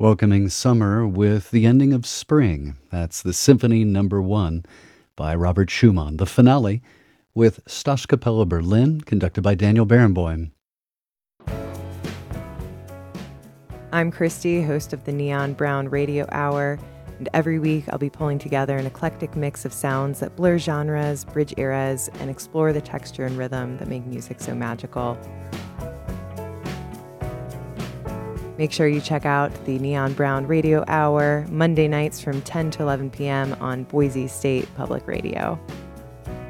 welcoming summer with the ending of spring. That's the Symphony Number 1 by Robert Schumann. The finale with Staatskapelle Berlin, conducted by Daniel Barenboim. I'm Christy, host of the Neon Brown Radio Hour, and every week I'll be pulling together an eclectic mix of sounds that blur genres, bridge eras, and explore the texture and rhythm that make music so magical. Make sure you check out the Neon Brown Radio Hour Monday nights from 10 to 11 p.m. on Boise State Public Radio.